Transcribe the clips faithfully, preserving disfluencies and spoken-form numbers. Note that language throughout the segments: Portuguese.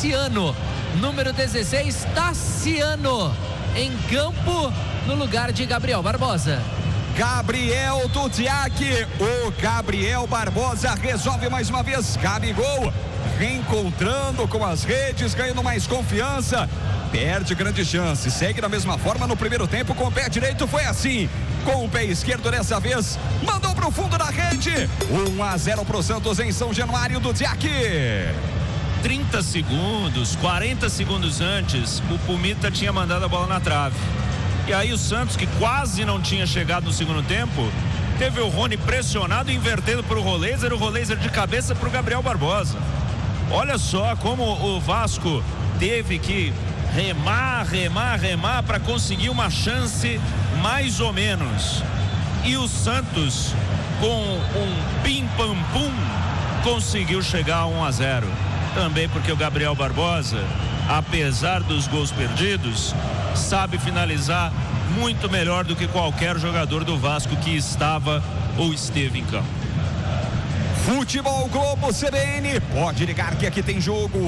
Tassiano. Número dezesseis, Tassiano. Em campo, no lugar de Gabriel Barbosa. Gabriel Duziak, o Gabriel Barbosa resolve mais uma vez. Gabigol reencontrando com as redes, ganhando mais confiança, perde grande chance, segue da mesma forma no primeiro tempo. Com o pé direito foi assim, com o pé esquerdo dessa vez mandou pro fundo da rede. um a zero pro Santos em São Januário. Duziak. trinta segundos, quarenta segundos antes, o Pumita tinha mandado a bola na trave. E aí o Santos, que quase não tinha chegado no segundo tempo, teve o Rony pressionado, invertendo para o Roleiser, o Roleiser de cabeça para o Gabriel Barbosa. Olha só como o Vasco teve que remar, remar, remar para conseguir uma chance mais ou menos. E o Santos, com um pim-pam-pum, conseguiu chegar a um a zero. Também porque o Gabriel Barbosa, apesar dos gols perdidos, sabe finalizar muito melhor do que qualquer jogador do Vasco que estava ou esteve em campo. Futebol Globo C B N, pode ligar que aqui tem jogo.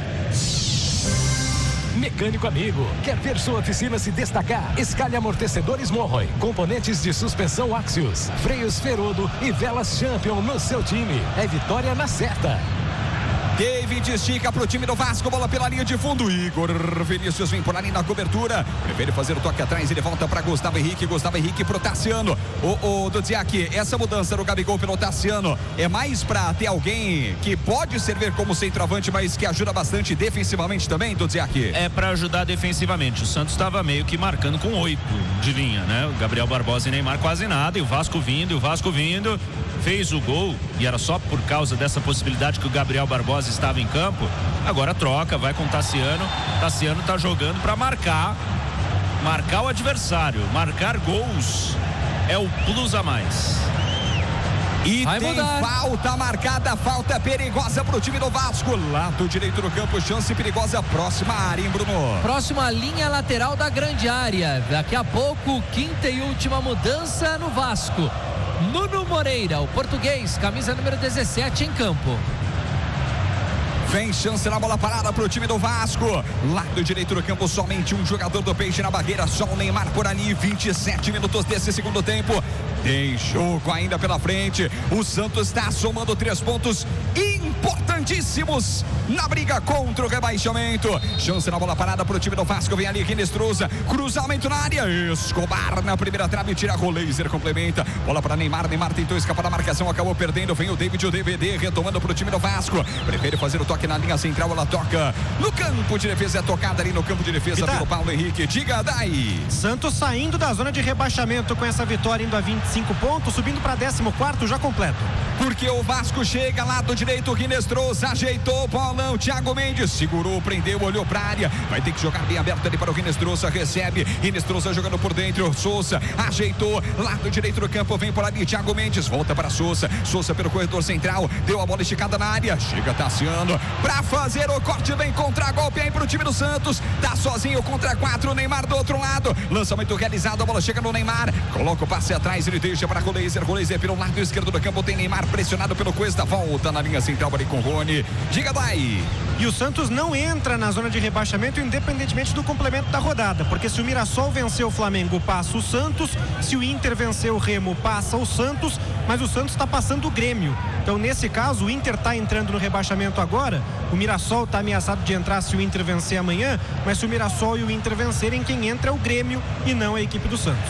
Mecânico amigo, quer ver sua oficina se destacar? Escalhe amortecedores Monroy, componentes de suspensão Axios, freios Ferodo e velas Champion no seu time. É vitória na certa. David estica pro time do Vasco, bola pela linha de fundo. Igor Vinícius vem por ali na cobertura, prefere fazer o toque atrás, ele volta para Gustavo Henrique, Gustavo Henrique pro Tassiano. O, o Duziak, essa mudança do Gabigol pelo Tassiano é mais para ter alguém que pode servir como centroavante, mas que ajuda bastante defensivamente também, Duziak? É para ajudar defensivamente. O Santos estava meio que marcando com oito de linha, né? O Gabriel Barbosa e Neymar quase nada, e o Vasco vindo, e o Vasco vindo, fez o gol, e era só por causa dessa possibilidade que o Gabriel Barbosa estava em campo. Agora troca, vai com o Tassiano. Tassiano tá jogando para marcar, marcar o adversário, marcar gols é o plus a mais. E vai tem mudar. Falta marcada, falta perigosa pro time do Vasco. Lado direito do campo, chance perigosa, próxima área, hein, Bruno? Próxima linha lateral da grande área. Daqui a pouco, quinta e última mudança no Vasco. Nuno Moreira, o português, camisa número dezessete em campo. Vem chance na bola parada pro time do Vasco. Lado direito do campo, somente um jogador do Peixe na barreira, só o Neymar por ali. vinte e sete minutos desse segundo tempo. Tem jogo ainda pela frente. O Santos está somando três pontos importantíssimos na briga contra o rebaixamento. Chance na bola parada pro time do Vasco. Vem ali Rinestruza, cruzamento na área. Escobar na primeira trave, tira Roleiser, complementa. Bola para Neymar. Neymar tentou escapar da marcação, acabou perdendo. Vem o David, o D V D retomando pro time do Vasco. Prefere fazer o toque na linha central, ela toca no campo de defesa, é tocada ali no campo de defesa pelo Paulo Henrique. Diga, Dai. Santos saindo da zona de rebaixamento com essa vitória, indo a vinte e cinco pontos, subindo para décimo quarto já completo. Porque o Vasco chega, lado direito, Rinestruza ajeitou, Paulão, Thiago Mendes segurou, prendeu, olhou pra área, vai ter que jogar bem aberto ali para o Rinestruza, recebe, Rinestruza jogando por dentro, Souza ajeitou, lado direito do campo, vem por ali, Thiago Mendes, volta para Souza, Souza pelo corredor central, deu a bola esticada na área, chega Tassiano, pra fazer o corte, vem contra-golpe aí pro time do Santos, tá sozinho contra quatro, Neymar do outro lado, lançamento realizado, a bola chega no Neymar, coloca o passe atrás, ele deixa para Roleiser, Roleiser pelo lado esquerdo do campo, tem Neymar pressionado pelo Cuesta, volta na linha central ali com o Rony, diga Dai. E o Santos não entra na zona de rebaixamento independentemente do complemento da rodada, porque se o Mirassol vencer o Flamengo, passa o Santos, se o Inter vencer o Remo, passa o Santos, mas o Santos está passando o Grêmio. Então nesse caso o Inter está entrando no rebaixamento agora, o Mirassol está ameaçado de entrar se o Inter vencer amanhã, mas se o Mirassol e o Inter vencerem, quem entra é o Grêmio e não a equipe do Santos.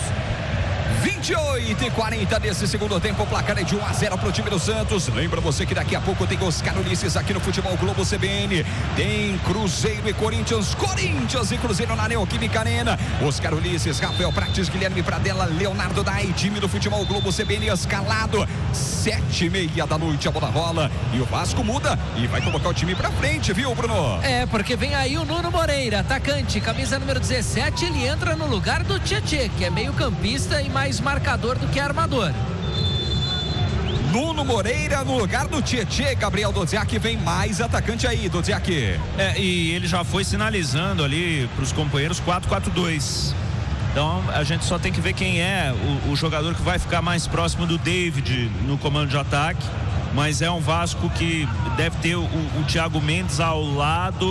vinte e oito e quarenta desse segundo tempo, o placar é de um a zero pro time do Santos. Lembra você que daqui a pouco tem Oscar Ulisses aqui no Futebol Globo C B N. Tem Cruzeiro e Corinthians, Corinthians e Cruzeiro na Neoquímica Arena. Oscar Ulisses, Rafael Prates, Guilherme Pradella, Leonardo Dai, time do Futebol Globo C B N escalado. Sete e meia da noite a bola rola e o Vasco muda e vai colocar o time pra frente, viu, Bruno? É, porque vem aí o Nuno Moreira, atacante, camisa número dezessete, ele entra no lugar do Tietê, que é meio campista e mais marcador do que armador. Nuno Moreira no lugar do Tietê. Gabriel Duziak, vem mais atacante aí, Duziak. É, e ele já foi sinalizando ali para os companheiros quatro quatro dois. Então a gente só tem que ver quem é o, o jogador que vai ficar mais próximo do David no comando de ataque. Mas é um Vasco que deve ter o, o Thiago Mendes ao lado